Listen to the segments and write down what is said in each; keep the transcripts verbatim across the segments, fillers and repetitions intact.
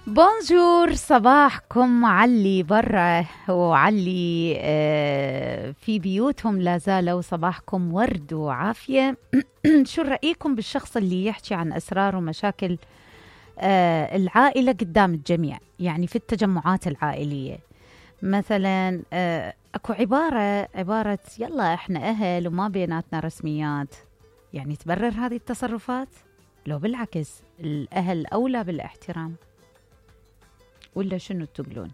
بونجور، صباحكم علي برا وعلي آه في بيوتهم لا زالوا صباحكم ورد وعافية. شو رأيكم بالشخص اللي يحكي عن أسرار ومشاكل آه العائلة قدام الجميع؟ يعني في التجمعات العائلية مثلا آه أكو عبارة عبارة يلا إحنا أهل وما بيناتنا رسميات، يعني تبرر هذه التصرفات؟ لو بالعكس الأهل أولى بالاحترام، ولا شنو تقولون؟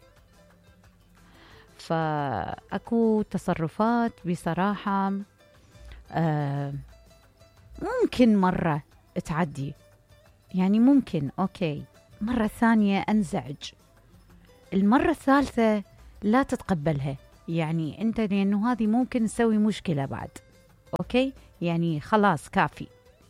فأكو تصرفات بصراحة آه ممكن مرة تعدي، يعني ممكن أوكي، مرة ثانية أنزعج، المرة الثالثة لا تتقبلها، يعني أنت لأنه هذه ممكن تسوي مشكلة بعد. أوكي، يعني خلاص كافي.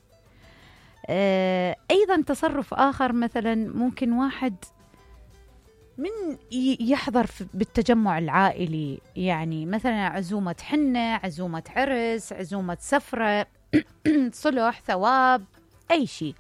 آه أيضا تصرف آخر، مثلا ممكن واحد من يحضر بالتجمع العائلي، يعني مثلا عزومة حنة، عزومة عرس، عزومة سفرة، صلح، ثواب، أي شيء،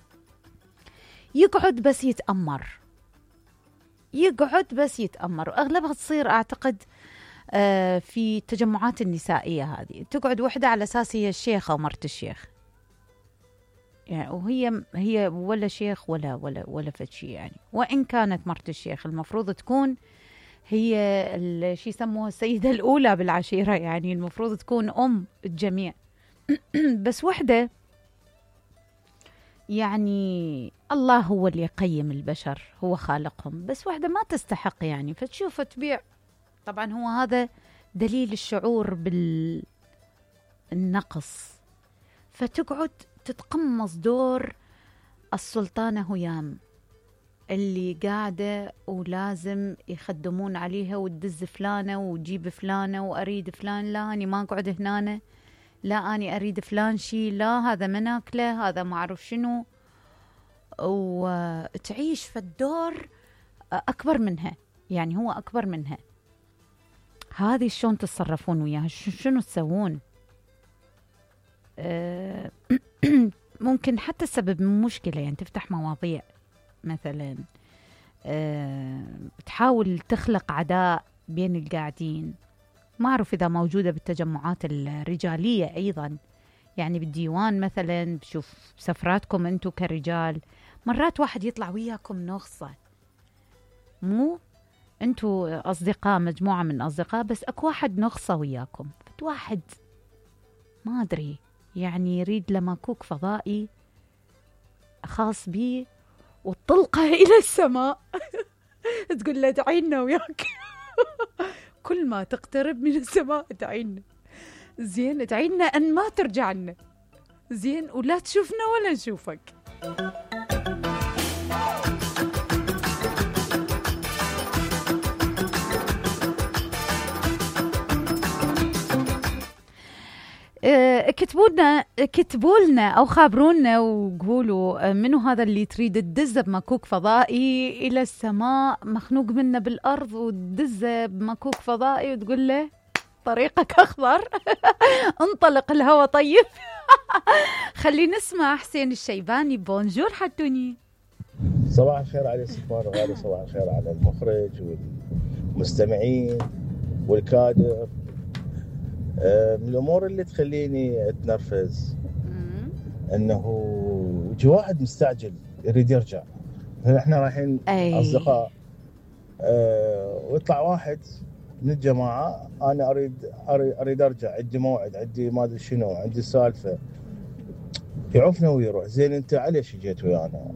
يقعد بس يتأمر، يقعد بس يتأمر. وأغلبها تصير أعتقد آه في التجمعات النسائية، هذه تقعد وحدة على أساس هي الشيخة ومرت الشيخ، يعني وهي هي ولا شيخ ولا ولا ولا فشي، يعني وإن كانت مرت الشيخ المفروض تكون هي شي يسموها السيدة الأولى بالعشيرة، يعني المفروض تكون أم الجميع. بس وحدة، يعني الله هو اللي يقيم البشر، هو خالقهم، بس وحدة ما تستحق يعني، فتشوف تبيع. طبعا هو هذا دليل الشعور بالنقص، فتقعد تتقمص دور السلطانة هيام اللي قاعدة ولازم يخدمون عليها، وتدز فلانة وتجيب فلانة وأريد فلان، لا أنا ما أقعد هنا، لا أنا أريد فلان شي، لا هذا ما ناكله، هذا ما أعرف شنو، وتعيش في الدور أكبر منها، يعني هو أكبر منها. هذه شلون تتصرفون وياها؟ شنو تسوون؟ أه ممكن حتى السبب مشكلة، يعني تفتح مواضيع مثلا أه تحاول تخلق عداء بين القاعدين. ما أعرف إذا موجودة بالتجمعات الرجالية أيضا، يعني بالديوان مثلا، بشوف سفراتكم أنتو كرجال، مرات واحد يطلع وياكم نغصة، مو أنتو أصدقاء، مجموعة من أصدقاء، بس أكو واحد نغصة وياكم، واحد ما أدري يعني يريد لمكوك فضائي خاص بيه وطلقه إلى السماء. تقول له تعيننا وياك. كل ما تقترب من السماء تعيننا، زين تعيننا أن ما ترجع لنا، زين ولا تشوفنا ولا نشوفك. كتبوا لنا كتبوا لنا او خابرونا وقولوا منو هذا اللي تريد تدزه بمكوك فضائي الى السماء، مخنوق منه بالارض، وتدزه بمكوك فضائي وتقول له طريقك اخضر. انطلق الهوى طيب. خلي نسمع حسين الشيباني. بونجور حتوني. صباح الخير علي صفار وغالي، صباح الخير على المخرج والمستمعين والكادر. من الأمور اللي تخليني أتنرفز أنه يجي واحد مستعجل يريد يرجع، إحنا رايحين أصدقاء أه ويطلع واحد من الجماعة أنا أريد أريد أرجع، عندي موعد، عندي ما أدري شنو، عندي سالفة، يعوفنا ويروح. زين أنت عليش جيت ويانا؟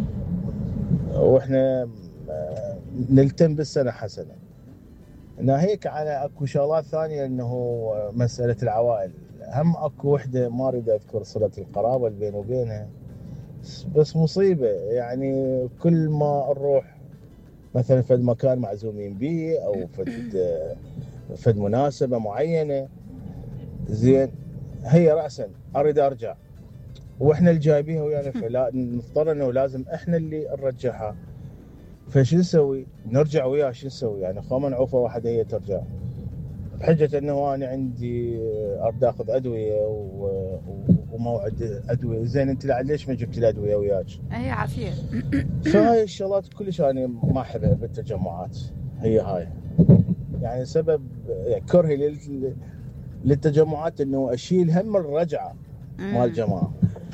وإحنا نلتم بالسنة حسنة. ناهيك على اكو شغلات ثانيه، انه مساله العوائل، هم اكو وحده ما اريد اذكر صله القرابه اللي بيني وبينها، بس مصيبه، يعني كل ما نروح مثلا فد مكان معزومين به او فد فد مناسبه معينه، زين هي راسا اريد ارجع واحنا اللي جايبيها ويانا، فلا نضطر انه لازم احنا اللي نرجعها. فشو نسوي؟ نرجع وياه، شو نسوي يعني؟ خلنا نعوفه واحد هي ترجع بحجة انه انا عندي اريد اخذ ادوية و... وموعد ادويه. زين انت ليش ما جبت الادويه وياك؟ اي عافيه. فهاي الشغلات كلش انا ما احبها بالتجمعات. هي هاي يعني سبب كرهي لل... للتجمعات، انه اشيل هم الرجعه مال الجماعه.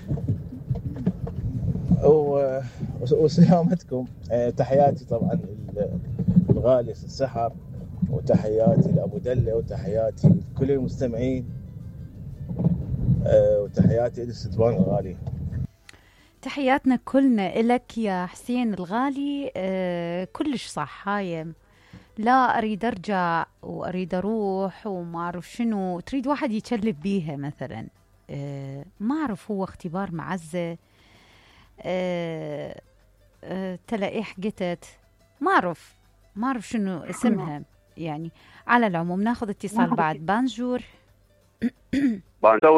و... وسلامتكم. تحياتي طبعا الغالي السحر، وتحياتي لابو دله، وتحياتي لكل المستمعين، وتحياتي للستبان الغالي. تحياتنا كلنا إلك يا حسين الغالي. آه كلش صح. هاي لا أريد أرجع وأريد أروح وما أعرف شنو، تريد واحد يتشلف بيها مثلا. آه ما أعرف، هو اختبار معزة. آه آه تلاقيح قتت، ما أعرف ما أعرف شنو اسمها يعني. على العموم ناخذ اتصال بعد. بانجور.